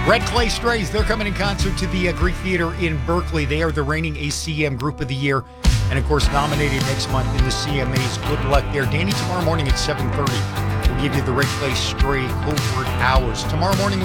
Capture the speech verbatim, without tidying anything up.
Red Clay Strays, they're coming in concert to the uh, Greek Theater in Berkeley. They are the reigning A C M Group of the Year and, of course, nominated next month in the C M As. Good luck there. Danny, tomorrow morning at seven thirty, we'll give you the Red Clay Stray Covert Hours. Tomorrow morning with